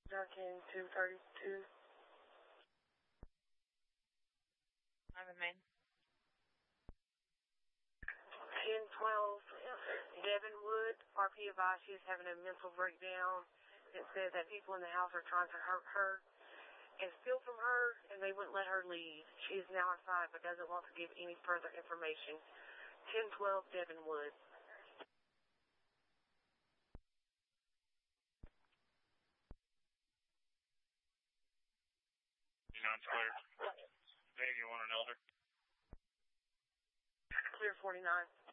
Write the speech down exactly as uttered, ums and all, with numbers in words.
Junction two thirty-two. I'm in Maine. ten twelve, Devonwood. R P advised she is having a mental breakdown. It says that people in the house are trying to hurt her and steal from her, and they wouldn't let her leave. She is now outside but doesn't want to give any further information. ten twelve, Devonwood. You know, it's clear. Dave, you want an elder? Clear forty-nine.